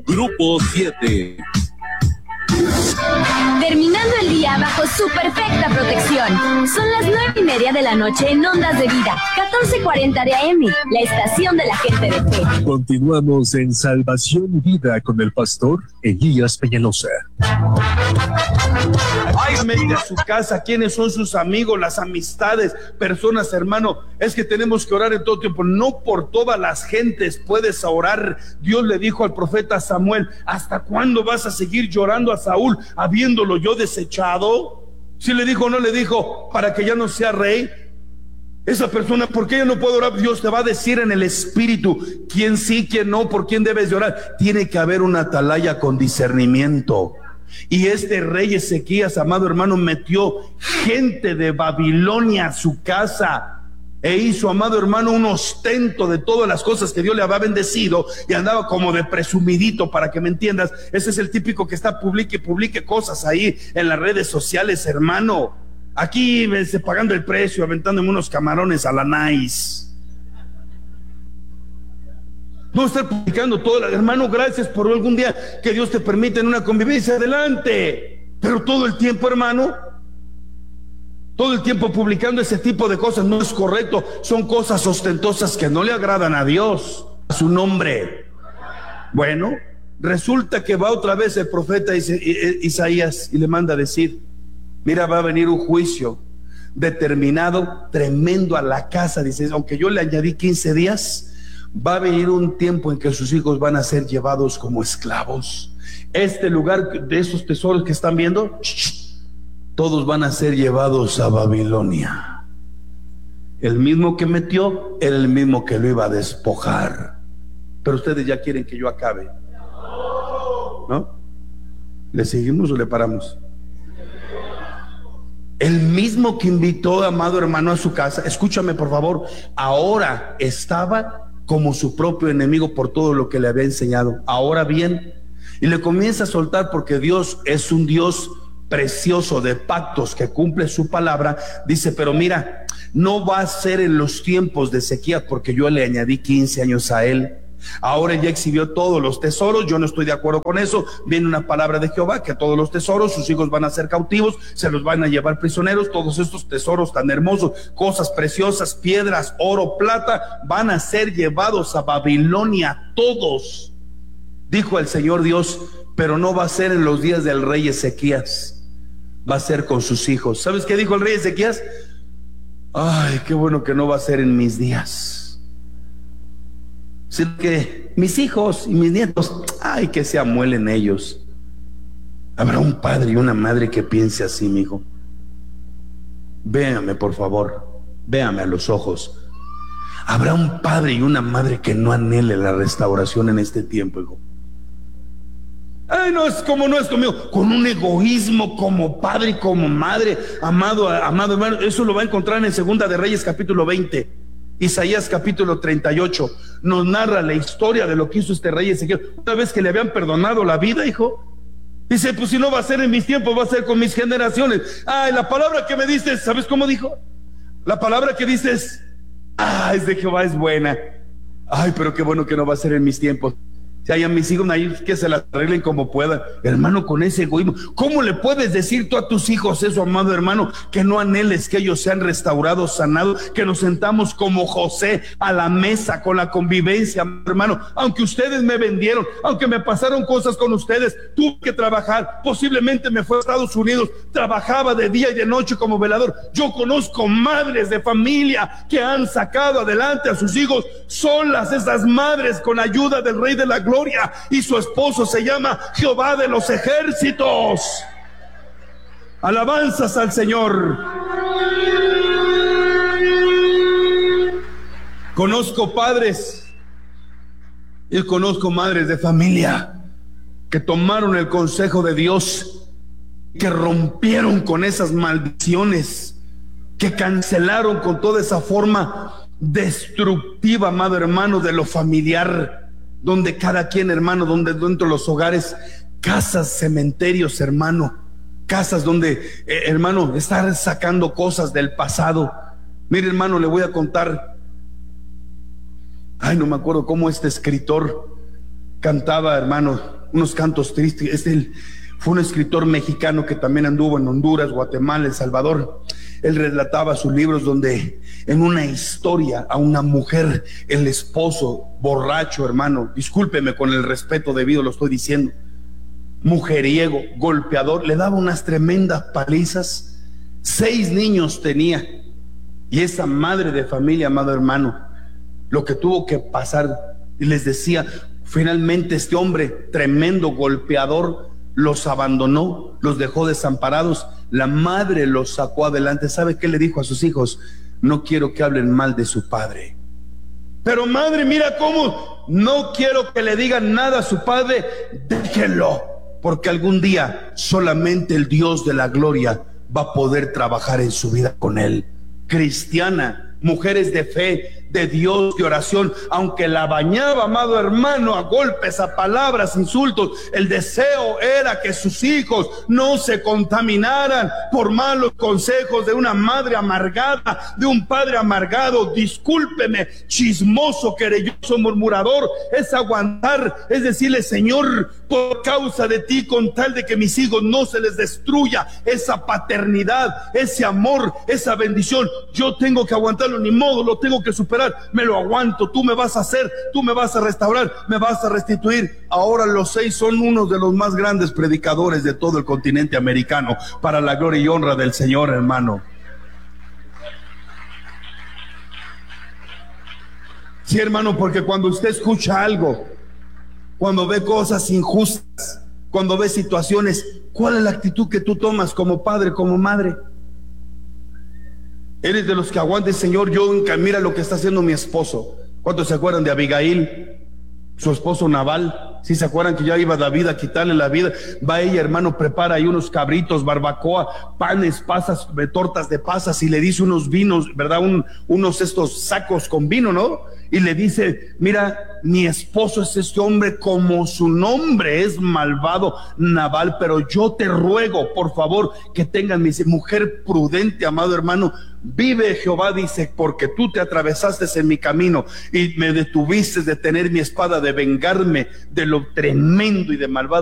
Grupo 7. Terminando el día bajo su perfecta protección. Son las 9:30 de la noche en Ondas de Vida, 14:40 de AM, la estación de la gente de fe. Continuamos en Salvación y Vida con el pastor Elías Peñalosa. Ay, mete a su casa, quiénes son sus amigos, las amistades, personas, hermano. Es que tenemos que orar en todo tiempo. No por todas las gentes puedes orar. Dios le dijo al profeta Samuel: ¿hasta cuándo vas a seguir llorando a Saúl, habiéndolo yo desechado? Si le dijo o no le dijo, para que ya no sea rey. Esa persona, ¿por qué ella no puede orar? Dios te va a decir en el espíritu quién sí, quién no, por quién debes de orar. Tiene que haber una atalaya con discernimiento. Y este rey Ezequías, amado hermano, metió gente de Babilonia a su casa e hizo, amado hermano, un ostento de todas las cosas que Dios le había bendecido, y andaba como de presumidito, para que me entiendas. Ese es el típico que está publique cosas ahí en las redes sociales, hermano. Aquí pagando el precio, aventándome unos camarones a la nice. No estar publicando todo, hermano. Gracias por algún día que Dios te permite en una convivencia, adelante. Pero todo el tiempo, hermano, todo el tiempo publicando ese tipo de cosas no es correcto. Son cosas ostentosas que no le agradan a Dios, a su nombre. Bueno, resulta que va otra vez el profeta Isaías y le manda a decir: mira, va a venir un juicio determinado, tremendo a la casa. Dice, aunque yo le añadí 15 días, va a venir un tiempo en que sus hijos van a ser llevados como esclavos. Este lugar de esos tesoros que están viendo, todos van a ser llevados a Babilonia. El mismo que metió era el mismo que lo iba a despojar. Pero ustedes ya quieren que yo acabe, ¿no? ¿Le seguimos o le paramos? El mismo que invitó, amado hermano, a su casa, escúchame por favor, ahora estaba como su propio enemigo por todo lo que le había enseñado. Ahora bien, y le comienza a soltar, porque Dios es un Dios precioso de pactos, que cumple su palabra. Dice, pero mira, no va a ser en los tiempos de Ezequías, porque yo le añadí 15 años a él. Ahora ya exhibió todos los tesoros. Yo no estoy de acuerdo con eso. Viene una palabra de Jehová que todos los tesoros, sus hijos van a ser cautivos, se los van a llevar prisioneros. Todos estos tesoros tan hermosos, cosas preciosas, piedras, oro, plata, van a ser llevados a Babilonia todos, dijo el Señor Dios. Pero no va a ser en los días del rey Ezequías, va a ser con sus hijos. ¿Sabes qué dijo el rey Ezequías? Ay, qué bueno que no va a ser en mis días, sino que mis hijos y mis nietos, ay, que se amuelen ellos. Habrá un padre y una madre que piense así, mi hijo. Véame, por favor, véame a los ojos. Habrá un padre y una madre que no anhele la restauración en este tiempo, hijo. Ay, no es como no es conmigo, con un egoísmo como padre y como madre, amado hermano. Eso lo va a encontrar en Segunda de Reyes capítulo 20. Isaías capítulo 38 nos narra la historia de lo que hizo este rey Ezequiel. Una vez que le habían perdonado la vida, hijo, dice, pues si no va a ser en mis tiempos, va a ser con mis generaciones. Ay, la palabra que me diste, ¿sabes cómo dijo? La palabra que dices, ay, es de Jehová, es buena. Ay, pero qué bueno que no va a ser en mis tiempos. Si hay a mis hijos ahí, que se las arreglen como puedan. Hermano, con ese egoísmo, ¿cómo le puedes decir tú a tus hijos eso, amado hermano? Que no anheles que ellos sean restaurados, sanados, que nos sentamos como José a la mesa con la convivencia, hermano. Aunque ustedes me vendieron, aunque me pasaron cosas con ustedes, tuve que trabajar. Posiblemente me fui a Estados Unidos, trabajaba de día y de noche como velador. Yo conozco madres de familia que han sacado adelante a sus hijos solas, esas madres, con ayuda del Rey de la Gloria, y su esposo se llama Jehová de los ejércitos. Alabanzas al Señor. Conozco padres y conozco madres de familia que tomaron el consejo de Dios, que rompieron con esas maldiciones, que cancelaron con toda esa forma destructiva, amado hermano, de lo familiar, donde cada quien, hermano, donde dentro de los hogares, casas, cementerios, hermano, casas donde, hermano, estar sacando cosas del pasado. Mire, hermano, le voy a contar, ay, no me acuerdo cómo este escritor cantaba, hermano, unos cantos tristes. Fue un escritor mexicano que también anduvo en Honduras, Guatemala, El Salvador. Él relataba sus libros donde en una historia a una mujer, el esposo borracho, hermano, discúlpeme con el respeto debido, lo estoy diciendo, mujeriego, golpeador, le daba unas tremendas palizas. 6 niños tenía, y esa madre de familia, amado hermano, lo que tuvo que pasar, y les decía, finalmente este hombre tremendo golpeador los abandonó, los dejó desamparados. La madre los sacó adelante. ¿Sabe qué le dijo a sus hijos? No quiero que hablen mal de su padre. Pero madre, mira cómo, no quiero que le digan nada a su padre, déjenlo, porque algún día solamente el Dios de la gloria va a poder trabajar en su vida con él. Cristiana, mujeres de fe, de Dios, de oración, aunque la bañaba, amado hermano, a golpes, a palabras, insultos, el deseo era que sus hijos no se contaminaran por malos consejos de una madre amargada, de un padre amargado. Discúlpeme, chismoso, querelloso, murmurador. Es aguantar, es decirle, Señor, por causa de ti, con tal de que mis hijos no se les destruya esa paternidad, ese amor, esa bendición, yo tengo que aguantarlo, ni modo, lo tengo que superar, me lo aguanto. Tú me vas a hacer, tú me vas a restaurar, me vas a restituir. Ahora los 6 son unos de los más grandes predicadores de todo el continente americano, para la gloria y honra del Señor, hermano. Sí, hermano, porque cuando usted escucha algo, cuando ve cosas injustas, cuando ve situaciones, ¿cuál es la actitud que tú tomas como padre, como madre? Eres de los que aguantes, Señor, mira lo que está haciendo mi esposo. ¿Cuántos se acuerdan de Abigail, su esposo Nabal? ¿Sí se acuerdan que ya iba David a quitarle la vida? Va ella, hermano, prepara ahí unos cabritos, barbacoa, panes, pasas, tortas de pasas, y le dice unos vinos, ¿verdad? Unos estos sacos con vino, ¿no? Y le dice, mira, mi esposo es este hombre, como su nombre es malvado, Nabal, pero yo te ruego, por favor, que tengan mi mujer prudente, amado hermano. Vive Jehová, dice, porque tú te atravesaste en mi camino y me detuviste de tener mi espada, de vengarme de lo tremendo y de malvado